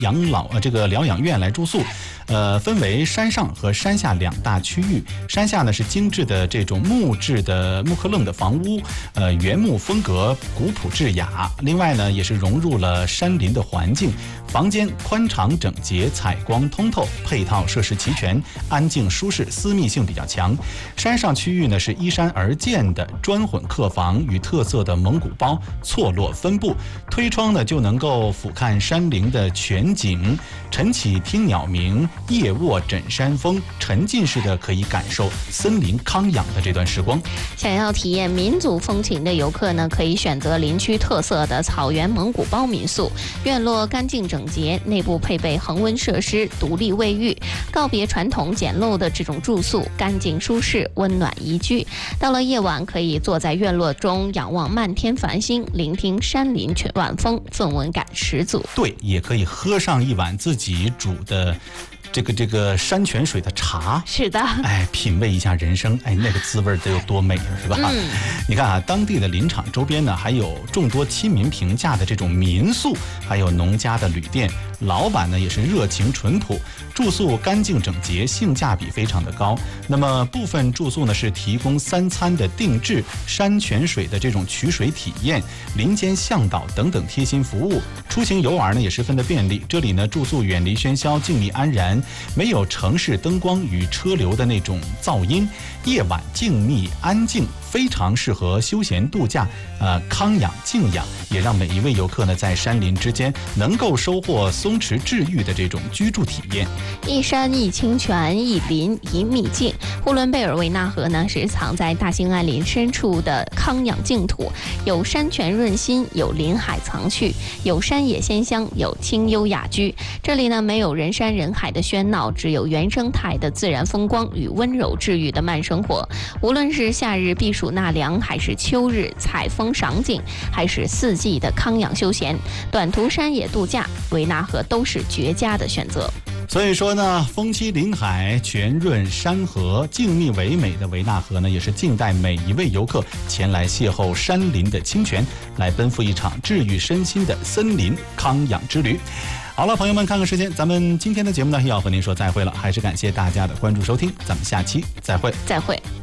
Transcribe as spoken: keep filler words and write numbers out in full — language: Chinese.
养老呃这个疗养院来住宿，呃，分为山上和山下两大区域。山下呢是精致的这种木质的木克楞的房屋，呃，原木风格，古朴质雅。另外呢，也是融入了山林的环境，房间宽敞整洁，采光通透，配套设施齐全，安静舒适，私密性比较强。山上区域呢是依山而建的砖混客房，与特色的蒙古包错落分布，推窗呢就能够俯瞰山林的全景，晨起听鸟鸣，夜卧枕山风，沉浸式的可以感受森林康养的这段时光。 想要体验民族风情的游客呢，可以选择林区特色的草原蒙古包民宿，院落干净整洁，内部配备恒温设施，独立卫浴，告别传统简陋的这种住宿，干净舒适，温暖宜居。到了夜晚，可以坐在院落中仰望漫天繁星，聆听山林晚风，氛围感十足。 对，也可以喝上一碗自己煮的这个这个山泉水的茶， 是的， 哎，品味一下人生，哎，那个滋味得有多美，是吧？嗯，你看啊，当地的林场周边呢，还有众多亲民平价的这种民宿，还有农家的旅店，老板呢也是热情淳朴，住宿干净整洁，性价比非常的高。那么部分住宿呢是提供三餐的定制、山泉水的这种取水体验、林间向导等等贴心服务。出行游玩呢也十分的便利，这里呢住宿远离喧嚣，静谧安然，没有城市灯光与车流的那种噪音，夜晚静谧安静，非常适合休闲度假，呃，康养静养，也让每一位游客呢在山林之间能够收获松弛治愈的这种居住体验。 一山一清泉，一林一秘境。呼伦贝尔维纳河呢是藏在大兴安岭深处的康养净土，有山泉润心，有林海藏趣，有山野仙香，有清幽雅居。这里呢没有人山人海的喧闹，只有原生态的自然风光与温柔治愈的慢生活。无论是夏日避暑纳凉，还是秋日采风赏景，还是四季的康养休闲，短途山野度假，维纳河都是绝佳的选择。 所以说呢，风栖林海，泉润山河，静谧唯美的维纳河呢，也是静待每一位游客前来邂逅山林的清泉，来奔赴一场治愈身心的森林康养之旅。好了，朋友们，看看时间，咱们今天的节目呢，要和您说再会了，还是感谢大家的关注收听，咱们下期再会， 再会。